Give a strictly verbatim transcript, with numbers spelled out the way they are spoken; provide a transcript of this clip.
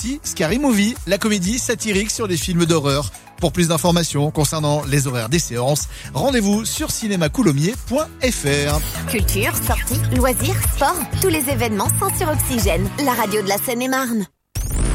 aussi Scary Movie, la comédie satirique sur des films d'horreur. Pour plus d'informations concernant les horaires des séances, rendez-vous sur cinéma coulommiers point f r. Culture, sorties, loisirs, sport, tous les événements sont sur Oxygène, la radio de la Seine-et-Marne.